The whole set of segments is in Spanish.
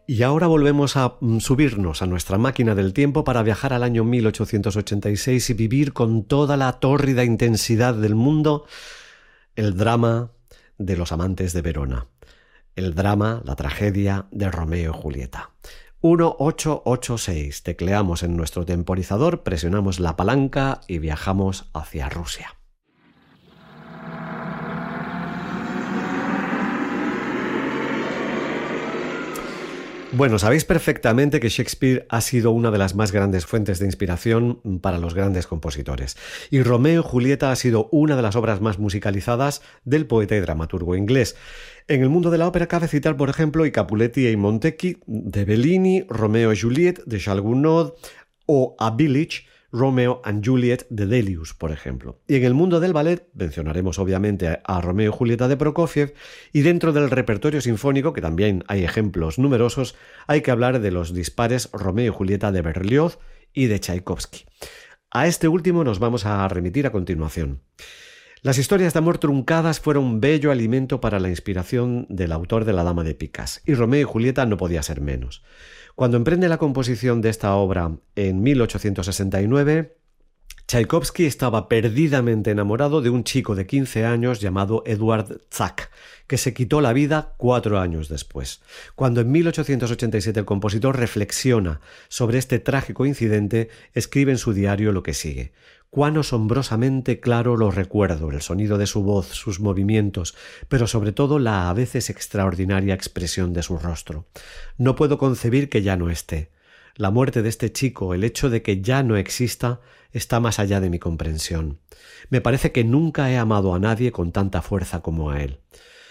Y ahora volvemos a subirnos a nuestra máquina del tiempo para viajar al año 1886 y vivir con toda la tórrida intensidad del mundo el drama de los amantes de Verona. El drama, la tragedia de Romeo y Julieta. 1886. Tecleamos en nuestro temporizador, presionamos la palanca y viajamos hacia Rusia. Bueno, sabéis perfectamente que Shakespeare ha sido una de las más grandes fuentes de inspiración para los grandes compositores. Y Romeo y Julieta ha sido una de las obras más musicalizadas del poeta y dramaturgo inglés. En el mundo de la ópera cabe citar, por ejemplo, I Capuletti e i Montecchi de Bellini, Romeo y Juliet de Charles Gounod o A Village, Romeo and Juliet de Delius, por ejemplo. Y en el mundo del ballet mencionaremos obviamente a Romeo y Julieta de Prokofiev, y dentro del repertorio sinfónico, que también hay ejemplos numerosos, hay que hablar de los dispares Romeo y Julieta de Berlioz y de Tchaikovsky. A este último nos vamos a remitir a continuación. Las historias de amor truncadas fueron un bello alimento para la inspiración del autor de La Dama de Picas, y Romeo y Julieta no podía ser menos. Cuando emprende la composición de esta obra en 1869, Tchaikovsky estaba perdidamente enamorado de un chico de 15 años llamado Eduard Zak, que se quitó la vida 4 años después. Cuando en 1887 el compositor reflexiona sobre este trágico incidente, escribe en su diario lo que sigue. Cuán asombrosamente claro lo recuerdo, el sonido de su voz, sus movimientos, pero sobre todo la a veces extraordinaria expresión de su rostro. No puedo concebir que ya no esté. La muerte de este chico, el hecho de que ya no exista, está más allá de mi comprensión. Me parece que nunca he amado a nadie con tanta fuerza como a él.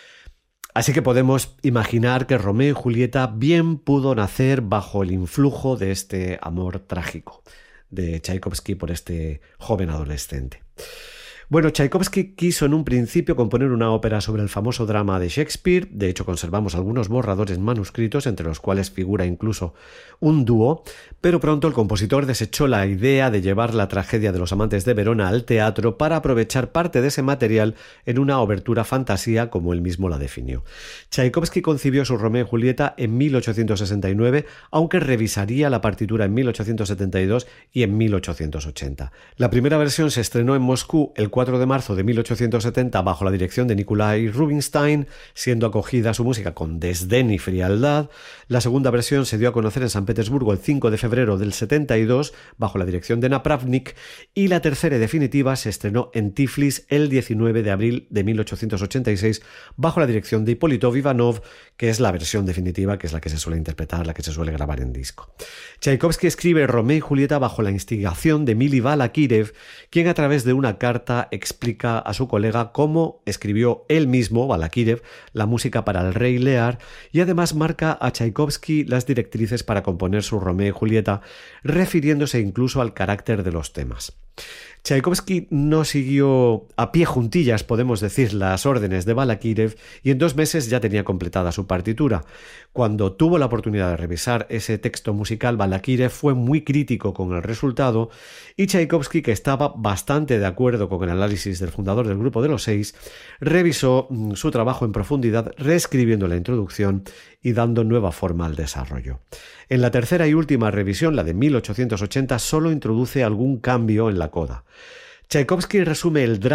Así que podemos imaginar que Romeo y Julieta bien pudo nacer bajo el influjo de este amor trágico de Tchaikovsky por este joven adolescente. Bueno, Tchaikovsky quiso en un principio componer una ópera sobre el famoso drama de Shakespeare. De hecho, conservamos algunos borradores manuscritos, entre los cuales figura incluso un dúo, pero pronto el compositor desechó la idea de llevar la tragedia de los amantes de Verona al teatro para aprovechar parte de ese material en una obertura fantasía, como él mismo la definió. Tchaikovsky concibió su Romeo y Julieta en 1869, aunque revisaría la partitura en 1872 y en 1880. La primera versión se estrenó en Moscú el 4 de marzo de 1870 bajo la dirección de Nikolai Rubinstein, siendo acogida su música con desdén y frialdad. La segunda versión se dio a conocer en San Petersburgo el 5 de febrero del 72 bajo la dirección de Napravnik, y la tercera y definitiva se estrenó en Tiflis el 19 de abril de 1886 bajo la dirección de Hipólito Ivanov, que es la versión definitiva, que es la que se suele interpretar, la que se suele grabar en disco. Tchaikovsky escribe Romeo y Julieta bajo la instigación de Mili Balakirev, quien a través de una carta explica a su colega cómo escribió él mismo, Balakirev, la música para el Rey Lear, y además marca a Tchaikovsky las directrices para componer su Romeo y Julieta, refiriéndose incluso al carácter de los temas. Tchaikovsky no siguió a pie juntillas, podemos decir, las órdenes de Balakirev, y en 2 meses ya tenía completada su partitura. Cuando tuvo la oportunidad de revisar ese texto musical, Balakirev fue muy crítico con el resultado, y Tchaikovsky, que estaba bastante de acuerdo con el análisis del fundador del Grupo de los Seis, revisó su trabajo en profundidad, reescribiendo la introducción y dando nueva forma al desarrollo. En la tercera y última revisión, la de 1880, solo introduce algún cambio en la coda. Tchaikovsky resume el drama